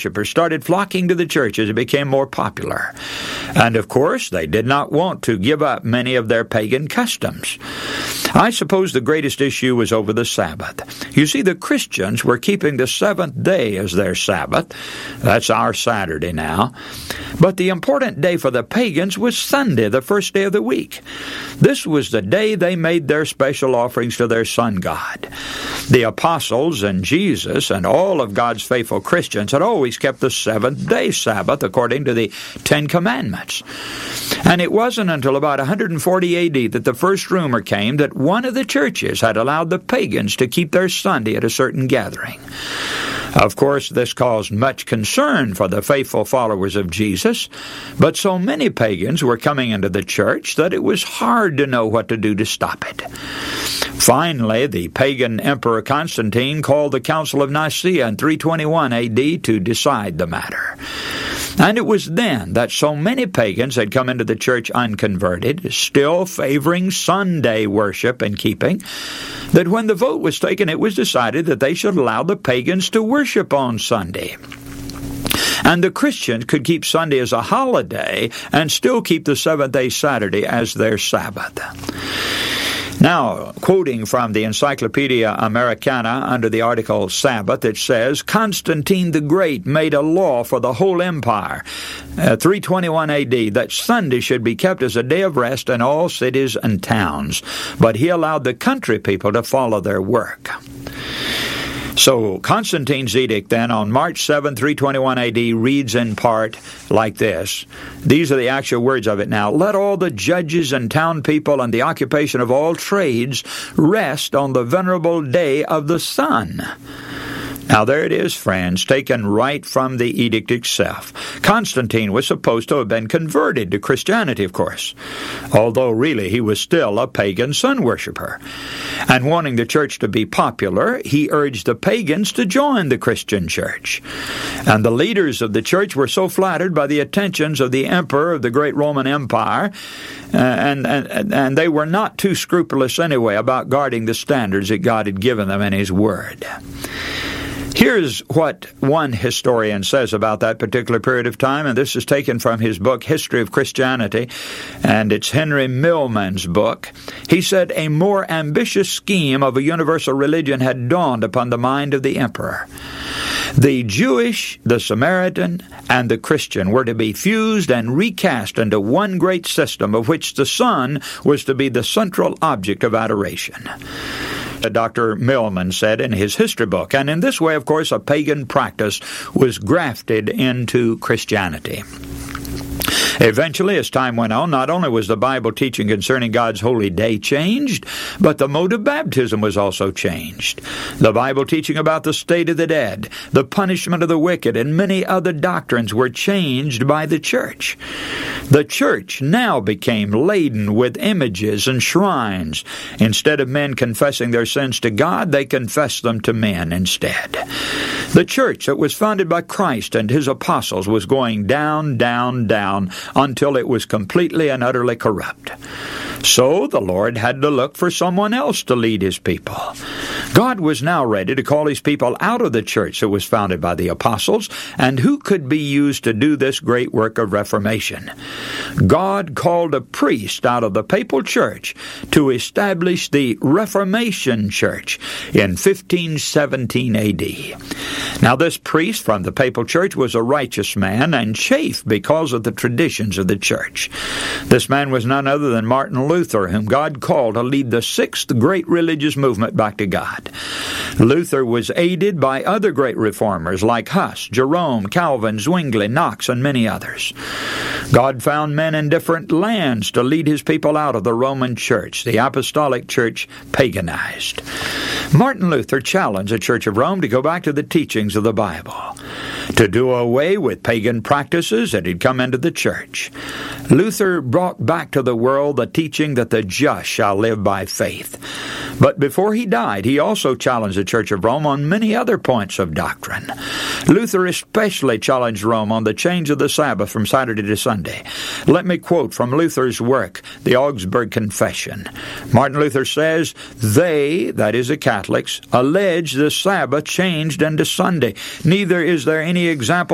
worshipers started flocking to the church as it became more popular. And of course, they did not want to give up many of their pagan customs. I suppose the greatest issue was over the Sabbath. You see, the Christians were keeping the seventh day as their Sabbath. That's our Saturday now. But the important day for the pagans was Sunday, the first day of the week. This was the day they made their special offerings to their sun god. The apostles and Jesus and all of God's faithful Christians had always kept the seventh-day Sabbath according to the Ten Commandments. And it wasn't until about 140 A.D. that the first rumor came that one of the churches had allowed the pagans to keep their Sunday at a certain gathering. Of course, this caused much concern for the faithful followers of Jesus, but so many pagans were coming into the church that it was hard to know what to do to stop it. Finally, the pagan Emperor Constantine called the Council of Nicaea in 321 A.D. to decide the matter. And it was then that so many pagans had come into the church unconverted, still favoring Sunday worship and keeping, that when the vote was taken, it was decided that they should allow the pagans to worship on Sunday. And the Christians could keep Sunday as a holiday and still keep the seventh-day Saturday as their Sabbath. Now, quoting from the Encyclopedia Americana under the article Sabbath, it says, Constantine the Great made a law for the whole empire, 321 A.D., that Sunday should be kept as a day of rest in all cities and towns, but he allowed the country people to follow their work. So Constantine's edict then on March 7, 321 A.D. reads in part like this. These are the actual words of it now. Let all the judges and town people and the occupation of all trades rest on the venerable day of the sun. Now there it is, friends, taken right from the edict itself. Constantine was supposed to have been converted to Christianity, of course, although really he was still a pagan sun worshipper. And wanting the church to be popular, he urged the pagans to join the Christian church. And the leaders of the church were so flattered by the attentions of the emperor of the great Roman Empire, and they were not too scrupulous anyway about guarding the standards that God had given them in His Word. Here's what one historian says about that particular period of time, and this is taken from his book, History of Christianity, and it's Henry Millman's book. He said, a more ambitious scheme of a universal religion had dawned upon the mind of the emperor. The Jewish, the Samaritan, and the Christian were to be fused and recast into one great system of which the sun was to be the central object of adoration. Dr. Millman said in his history book, and in this way, of course, a pagan practice was grafted into Christianity. Eventually, as time went on, not only was the Bible teaching concerning God's holy day changed, but the mode of baptism was also changed. The Bible teaching about the state of the dead, the punishment of the wicked, and many other doctrines were changed by the church. The church now became laden with images and shrines. Instead of men confessing their sins to God, they confessed them to men instead. The church that was founded by Christ and His apostles was going down, down, down, until it was completely and utterly corrupt. So the Lord had to look for someone else to lead His people. God was now ready to call His people out of the church that was founded by the apostles, and who could be used to do this great work of reformation? God called a priest out of the papal church to establish the Reformation Church in 1517 A.D. Now this priest from the papal church was a righteous man and chafed because of the traditions of the church. This man was none other than Martin Luther, whom God called to lead the sixth great religious movement back to God. Luther was aided by other great reformers like Huss, Jerome, Calvin, Zwingli, Knox, and many others. God found men in different lands to lead His people out of the Roman Church, the apostolic church paganized. Martin Luther challenged the Church of Rome to go back to the teachings of the Bible, to do away with pagan practices that had come into the church. Luther brought back to the world the teaching that the just shall live by faith. But before he died, he also challenged the Church of Rome on many other points of doctrine. Luther especially challenged Rome on the change of the Sabbath from Saturday to Sunday. Let me quote from Luther's work, the Augsburg Confession. Martin Luther says, they, that is the Catholics, allege the Sabbath changed into Sunday. Neither is there any example